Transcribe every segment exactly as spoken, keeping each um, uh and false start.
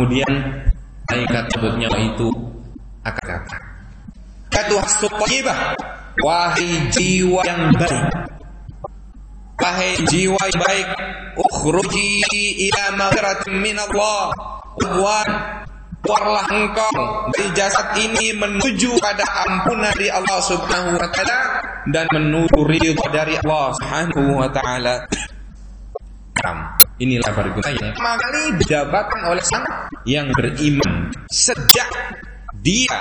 Kemudian malaikat cabut nyawa itu akan kata, Katuhas thayyibah, wahai jiwa yang baik, wahai jiwa yang baik, ukhruji ila maghfiratin min Allah, wan keluarlah engkau dari jasad ini menuju pada ampunan dari Allah Subhanahu wa taala dan menuju ridha dari Allah Subhanahu wa taala. Inilah bergunanya pertama kali didapatkan oleh sang yang beriman sejak dia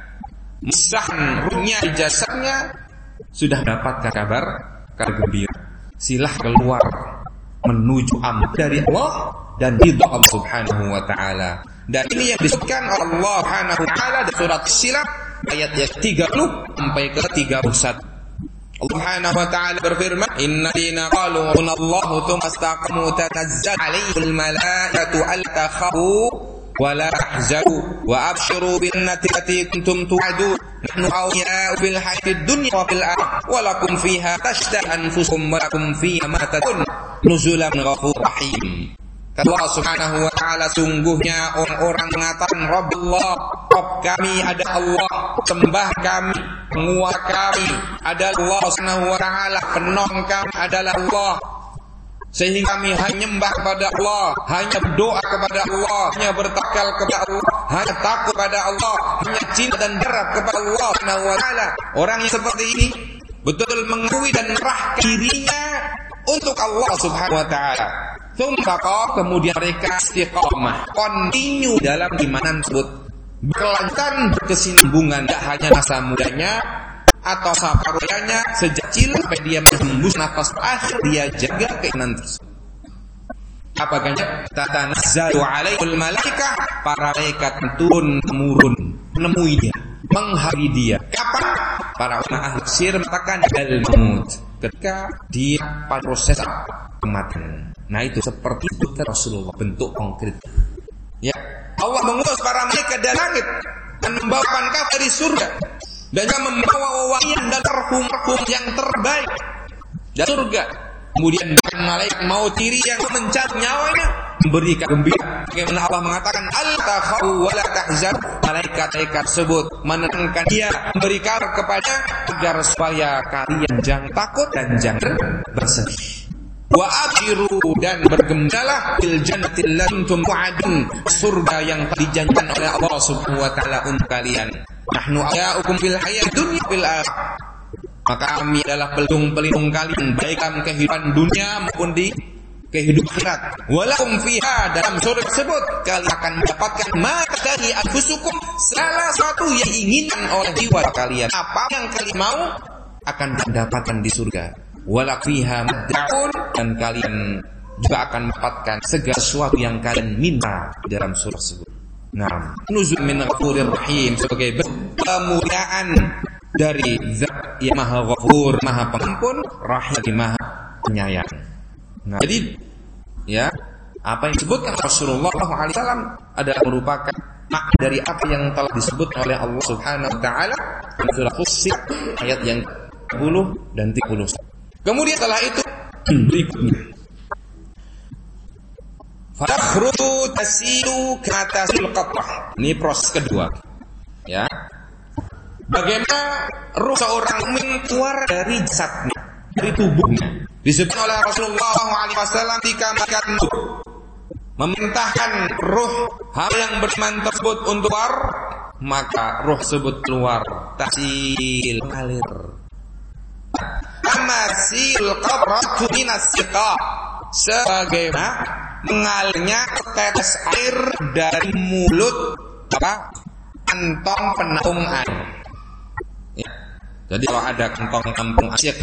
mesahkan ruhnya di jasadnya sudah mendapatkan kabar kabar gembira. Silah keluar menuju ampunan dari Allah dan ridha Allah Subhanahu wa taala. Dan ini yang disebutkan oleh Allah Subhanahu wa taala di surat As-Silaf ayat yang tiga puluh sampai ke tiga puluh satu. Allah Subhanahu wa taala berfirman, "Innalladzina qalu Allahu tsumma istaqamu tanazzal 'alaihimul malaikatu alla takhafu wa la tahzanu wa abshiru bin jannati kuntum tu'adun nahnu awliya'ukum fil hayatid dunya wa fil akhirah wa lakum fiha tashtahi anfusukum wa lakum fiha ma tad'un nuzulan min ghafurir rahim." Allah Subhanahu wa taala, sungguhnya orang-orang mengatakan Rabbullah, Rabb kami ada Allah, sembah kami, penguat kami adalah Allah Subhanahu wa taala, penolong kami adalah Allah. Sehingga kami hanya menyembah kepada Allah, hanya berdoa kepada Allah, hanya bertawakal kepada Allah, hanya takut kepada Allah, hanya cinta dan harap kepada Allah Subhanahu wa taala. Orang yang seperti ini betul mengakui dan merahkan dirinya untuk Allah Subhanahu wa taala. Kemudian mereka istiqamah, continue dalam imanan tersebut, berkelanjutan, berkesinambungan, tidak hanya masa mudanya atau saparuyanya sejak kecil sampai dia menembus nafas akhir, dia jaga keimanan tersebut. Apa ganjar? Tatanazzalu alaihul malaikah, para malaikat turun temurun menemui dia, menghari dia. Kapan? Para ulama ahli tafsir mengatakan al-maut, ketika dia pada proses kematian. Nah itu seperti itu Rasulullah, bentuk konkret. Ya, Allah mengutus para malaikat dari langit dan membawakan kabar dari surga dan juga membawa wawahian dan marhum-marhum yang terbaik dari surga. Kemudian malaikat mau tiri yang mencabut nyawanya, memberikan gembira. Bagaimana Allah mengatakan al-takhafu wa la tahzan, malaikat-malaikat tersebut menenangkan dia, memberi kabar kepada agar supaya kalian jangan takut dan jangan bersedih. Wa abshiru, dan bergembiralah bil jannati allati kuntum tu'adun, surga yang dijanjikan oleh Allah Subhanahu wa taala untuk kalian. Nahnu awliya'ukum fil hayatid dunya fil akhirah, maka kami adalah pelindung-pelindung kalian baik dalam kehidupan dunia maupun di kehidupan akhirat. Walakum fiha, dalam surga tersebut kalian akan mendapatkan ma tashtahi anfusukum, salah satu yang diinginkan oleh jiwa kalian. Apa yang kalian mau akan mendapatkan di surga. Walafiha mad'un, dan kalian juga akan mendapatkan segala sesuatu yang kalian minta dalam surga tersebut. Nah, nuzul min ghafurir rahim, sebagai kemuliaan dari Zat yang Maha Ghafur, Maha Pengampun, Rahim, Maha Penyayang. Nah, jadi ya, apa yang disebutkan Rasulullah shallallahu alaihi wasallam adalah merupakan makna dari apa yang telah disebut oleh Allah Subhanahu wa taala dalam surah Fussilat ayat yang tiga puluh dan tiga puluh. Kemudian setelah itu berikutnya, fakhru tasilu katasil qatrah. Ini proses kedua. Ya. Bagaimana ruh seorang mukmin keluar dari jasadnya, dari tubuhnya. Disebut oleh Rasulullah shallallahu alaihi wasallam ketika malaikat memerintahkan ruh hal yang beriman tersebut untuk keluar, maka ruh tersebut keluar, tasil, mengalir. Amasil qatratu minas siqa, sebagaimana mengalirnya tetes air dari mulut apa kantong penampung air. Ya. Jadi kalau ada kantong penampung air